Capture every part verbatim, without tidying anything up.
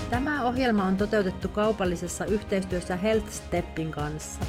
Tämä ohjelma on toteutettu kaupallisessa yhteistyössä HealthStepin kanssa.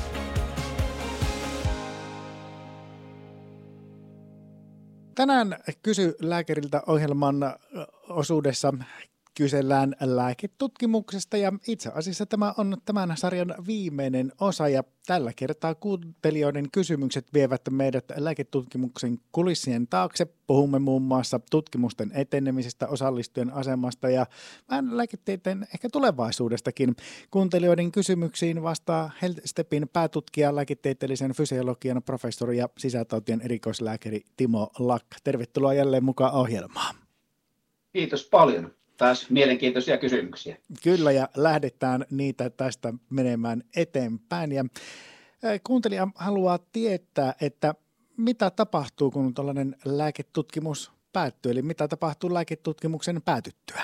Tänään Kysy lääkäriltä -ohjelman osuudessa kysellään lääketutkimuksesta ja itse asiassa tämä on tämän sarjan viimeinen osa ja tällä kertaa kuuntelijoiden kysymykset vievät meidät lääketutkimuksen kulissien taakse. Puhumme muun muassa tutkimusten etenemisestä, osallistujien asemasta ja vähän lääketieteen ehkä tulevaisuudestakin. Kuuntelijoiden kysymyksiin vastaa HealthStepin päätutkija, lääketieteellisen fysiologian professori ja sisätautien erikoislääkäri Timo Lack. Tervetuloa jälleen mukaan ohjelmaan. Kiitos paljon. Taas mielenkiintoisia kysymyksiä. Kyllä, ja lähdetään niitä tästä menemään eteenpäin. Ja kuuntelija haluaa tietää, että mitä tapahtuu, kun tällainen lääketutkimus päättyy, eli mitä tapahtuu lääketutkimuksen päätyttyä?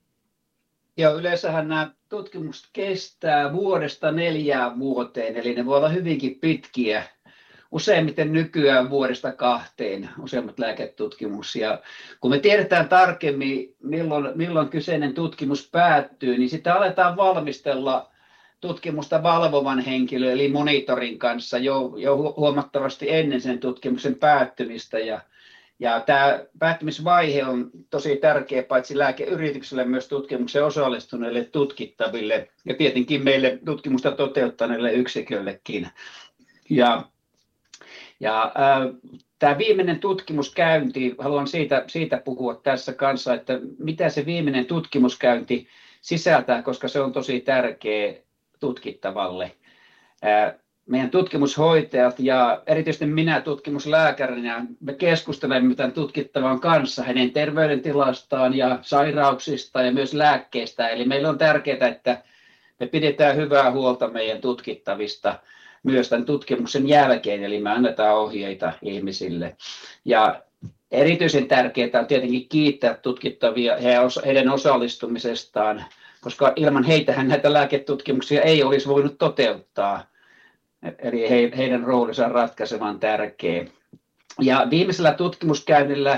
Ja yleensähän nämä tutkimukset kestää vuodesta neljään vuoteen, eli ne voi olla hyvinkin pitkiä. Useimmiten nykyään vuodesta kahteen useimmat lääketutkimus. Ja kun me tiedetään tarkemmin, milloin, milloin kyseinen tutkimus päättyy, niin sitä aletaan valmistella tutkimusta valvovan henkilön eli monitorin kanssa jo, jo huomattavasti ennen sen tutkimuksen päättymistä. Ja, ja tämä päättymisvaihe on tosi tärkeä paitsi lääkeyritykselle myös tutkimuksen osallistuneille tutkittaville ja tietenkin meille tutkimusta toteuttaneille yksiköllekin. Ja Ja äh, tämä viimeinen tutkimuskäynti, haluan siitä, siitä puhua tässä kanssa, että mitä se viimeinen tutkimuskäynti sisältää, koska se on tosi tärkeä tutkittavalle. Äh, meidän tutkimushoitajat ja erityisesti minä tutkimuslääkärinä, me keskustelemme tämän tutkittavan kanssa hänen terveydentilastaan ja sairauksista ja myös lääkkeistä. Eli meillä on tärkeää, että me pidetään hyvää huolta meidän tutkittavista myös tämän tutkimuksen jälkeen, eli me annetaan ohjeita ihmisille. Ja erityisen tärkeää on tietenkin kiittää tutkittavia heidän osallistumisestaan, koska ilman heitähän näitä lääketutkimuksia ei olisi voinut toteuttaa. Eli he, heidän roolinsa on ratkaisevan tärkeä. Ja viimeisellä tutkimuskäynnillä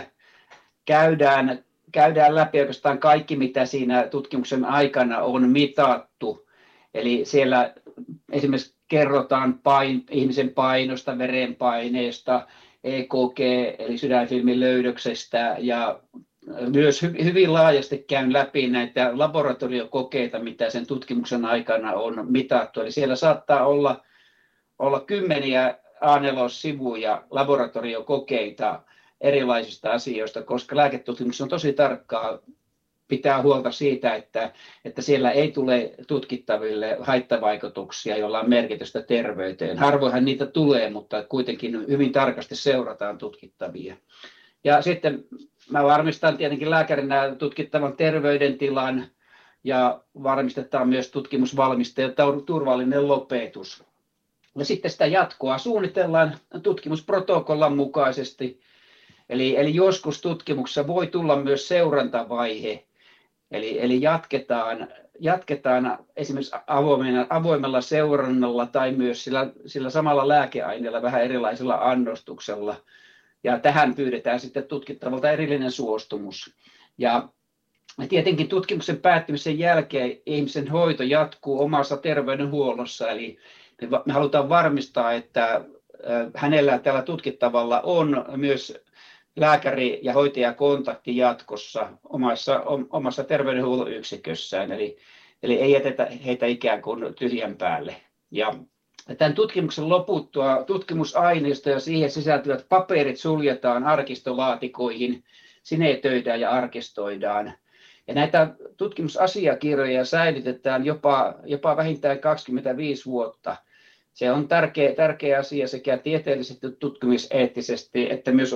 käydään, käydään läpi oikeastaan kaikki, mitä siinä tutkimuksen aikana on mitattu. Eli siellä esimerkiksi kerrotaan pain, ihmisen painosta, verenpaineesta, E K G eli sydänfilmin löydöksestä ja myös hy, hyvin laajasti käyn läpi näitä laboratoriokokeita, mitä sen tutkimuksen aikana on mitattu. Eli siellä saattaa olla, olla kymmeniä A neljä -sivuja laboratoriokokeita erilaisista asioista, koska lääketutkimus on tosi tarkkaa pitää huolta siitä, että, että siellä ei tule tutkittaville haittavaikutuksia, joilla on merkitystä terveyteen. Harvoinhan niitä tulee, mutta kuitenkin hyvin tarkasti seurataan tutkittavia. Ja sitten mä varmistan tietenkin lääkärinä tutkittavan terveydentilan ja varmistetaan myös tutkimusvalmisteen turvallinen lopetus. Ja sitten sitä jatkoa suunnitellaan tutkimusprotokollan mukaisesti. Eli, eli joskus tutkimuksessa voi tulla myös seurantavaihe. Eli, eli jatketaan, jatketaan esimerkiksi avoimella, avoimella seurannalla tai myös sillä, sillä samalla lääkeaineella vähän erilaisella annostuksella. Ja tähän pyydetään sitten tutkittavalta erillinen suostumus. Ja tietenkin tutkimuksen päättymisen jälkeen ihmisen hoito jatkuu omassa terveydenhuollossa. Eli me halutaan varmistaa, että hänellä tällä tutkittavalla on myös lääkäri- ja hoitajakontakti jatkossa omassa, omassa terveydenhuollon yksikössään, eli, eli ei jätetä heitä ikään kuin tyhjän päälle. Ja tämän tutkimuksen loputtua tutkimusaineisto ja siihen sisältyvät paperit suljetaan arkistolaatikoihin, sinetöidään ja arkistoidaan. Ja näitä tutkimusasiakirjoja säilytetään jopa, jopa vähintään kaksikymmentäviisi vuotta. Se on tärkeä, tärkeä asia sekä tieteellisesti, tutkimuseettisesti että myös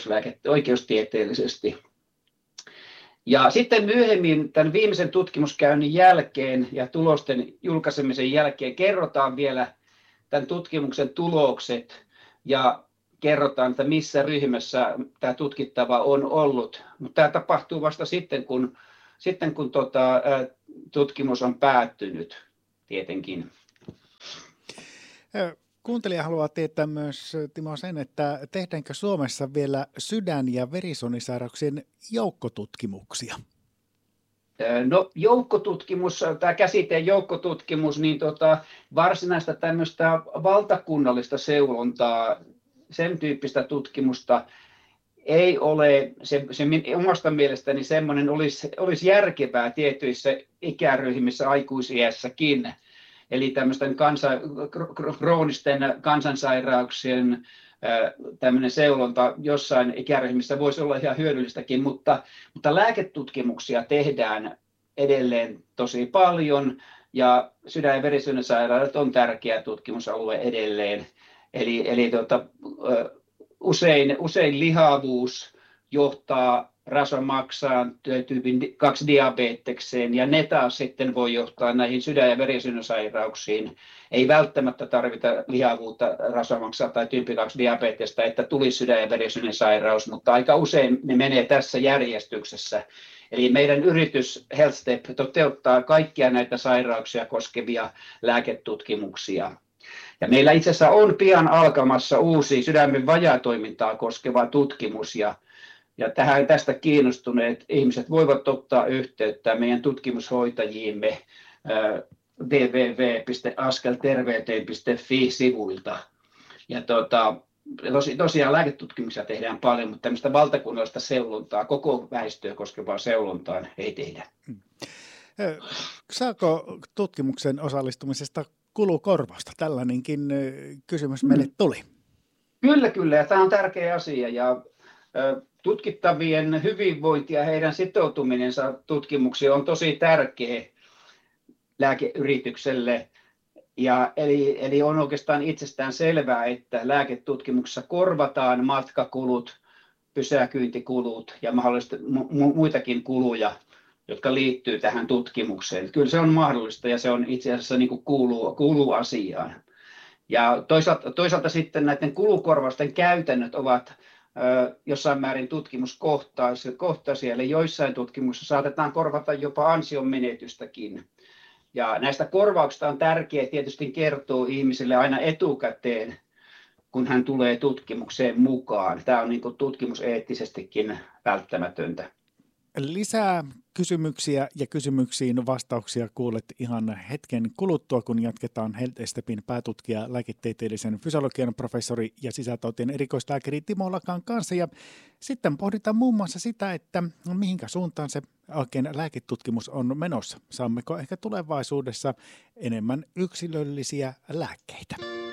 oikeustieteellisesti. Ja sitten myöhemmin tämän viimeisen tutkimuskäynnin jälkeen ja tulosten julkaisemisen jälkeen kerrotaan vielä tämän tutkimuksen tulokset ja kerrotaan, että missä ryhmässä tämä tutkittava on ollut. Mutta tämä tapahtuu vasta sitten, kun, sitten, kun tota, tutkimus on päättynyt tietenkin. Kuuntelija haluaa tietää myös, Timo, sen, että tehdäänkö Suomessa vielä sydän- ja verisuonisairauksien joukkotutkimuksia? No joukkotutkimus, tämä käsite joukkotutkimus, niin tota, varsinaista tämmöistä valtakunnallista seulontaa, sen tyyppistä tutkimusta ei ole, se, se omasta mielestäni semmoinen olisi, olisi järkevää tietyissä ikäryhmissä aikuisiässäkin. Eli tämmöisten kansa, kroonisten kansansairauksien tämmöinen seulonta jossain ikäryhmissä voisi olla ihan hyödyllistäkin, mutta, mutta lääketutkimuksia tehdään edelleen tosi paljon ja sydän- ja verisuonisairaudet on tärkeä tutkimusalue edelleen. Eli, eli tota, usein, usein lihavuus johtaa rasvamaksaan, tyypin kaksi diabetekseen, ja ne taas sitten voi johtaa näihin sydän- ja verisuonisairauksiin. Ei välttämättä tarvita lihavuutta, rasvamaksaa tai tyyppi kaksi diabetesta, että tulisi sydän- ja verisuonisairaus, mutta aika usein ne menee tässä järjestyksessä. Eli meidän yritys HealthStep toteuttaa kaikkia näitä sairauksia koskevia lääketutkimuksia. Ja meillä itse asiassa on pian alkamassa uusi sydämen vajaatoimintaa koskeva tutkimus, ja Ja tähän, tästä kiinnostuneet ihmiset voivat ottaa yhteyttä meidän tutkimushoitajiimme double-u double-u double-u piste askelterveyteen piste fi-sivuilta. Ja tota, tosi, tosiaan lääketutkimuksia tehdään paljon, mutta tämmöistä valtakunnallista seulontaa, koko väestöä koskevaa seulontaa ei tehdä. Saako tutkimuksen osallistumisesta kulukorvausta? Tällainenkin kysymys meille tuli. Kyllä, kyllä. Ja tämä on tärkeä asia. Ja tutkittavien hyvinvointi ja heidän sitoutuminensa tutkimuksiin on tosi tärkeä lääkeyritykselle. Ja eli, eli on oikeastaan itsestään selvää, että lääketutkimuksessa korvataan matkakulut, pysäköintikulut ja mahdollisesti mu- muitakin kuluja, jotka liittyy tähän tutkimukseen. Kyllä se on mahdollista ja se on itse asiassa niin kuin kuuluu, kuuluu asiaan. Ja toisaalta, toisaalta sitten näiden kulukorvausten käytännöt ovat jossain määrin tutkimuskohtaisia, eli joissain tutkimuksissa saatetaan korvata jopa ansion menetystäkin. Ja näistä korvauksista on tärkeää tietysti kertoa ihmisille aina etukäteen, kun hän tulee tutkimukseen mukaan. Tämä on niin kuin tutkimuseettisestikin välttämätöntä. Lisää kysymyksiä ja kysymyksiin vastauksia kuulet ihan hetken kuluttua, kun jatketaan HealthStepin päätutkija, lääketieteellisen fysiologian professori ja sisätautien erikoislääkäri Timo Lakan kanssa. Ja sitten pohditaan muun muassa sitä, että mihinkä suuntaan se oikein lääketutkimus on menossa. Saammeko ehkä tulevaisuudessa enemmän yksilöllisiä lääkkeitä?